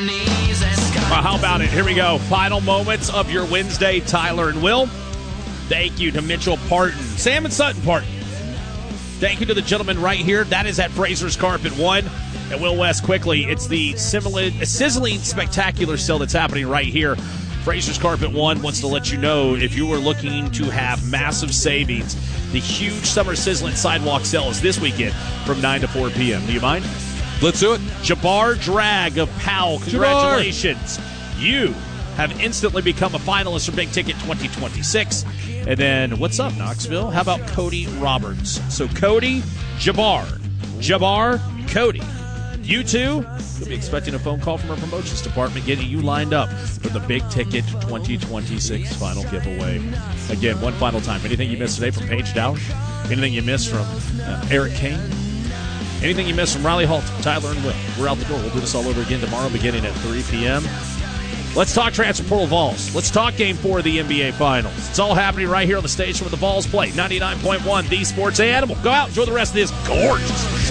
Well, how about it? Here we go. Final moments of your Wednesday, Tyler and Will. Thank you to Mitchell Parton. Sam and Sutton Parton. Thank you to the gentleman right here. That is at Fraser's Carpet 1. And Will West, quickly, it's the sizzling, spectacular sale that's happening right here. Fraser's Carpet 1 wants to let you know if you are looking to have massive savings, the huge summer sizzling sidewalk sale is this weekend from 9 to 4 p.m. Do you mind? Let's do it. Jabbar Drag of Powell, congratulations. Jabbar. You have instantly become a finalist for Big Ticket 2026. And then, what's up, Knoxville? How about Cody Roberts? So, Cody, Jabbar, Cody. You two will be expecting a phone call from our promotions department getting you lined up for the Big Ticket 2026 final giveaway. Again, one final time. Anything you missed today from Paige Dowd? Anything you missed from Eric Kane? Anything you missed from Riley Holt, Tyler, and Will? We're out the door. We'll do this all over again tomorrow beginning at 3 p.m. Let's talk transfer portal Vols. Let's talk Game 4 of the NBA Finals. It's all happening right here on the station where the Vols play. 99.1, The Sports Animal. Go out, enjoy the rest of this gorgeous